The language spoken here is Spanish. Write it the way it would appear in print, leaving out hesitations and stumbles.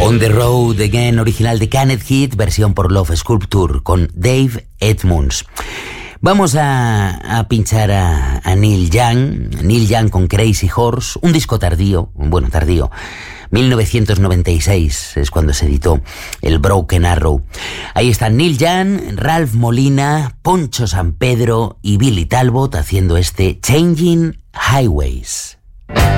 On the Road Again, original de Kenneth Heath, versión por Love Sculpture, con Dave Edmunds. Vamos a pinchar a Neil Young con Crazy Horse, un disco tardío, 1996 es cuando se editó el Broken Arrow. Ahí están Neil Young, Ralph Molina, Poncho San Pedro y Billy Talbot haciendo este Changing Highways.